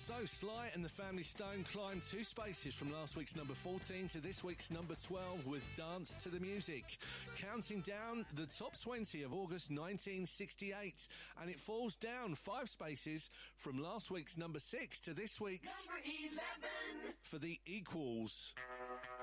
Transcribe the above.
So, Sly and the Family Stone climbed 2 spaces from last week's number 14 to this week's number 12 with Dance to the Music, counting down the top 20 of August 1968. And it falls down 5 spaces from last week's number 6 to this week's number 11 for the Equals.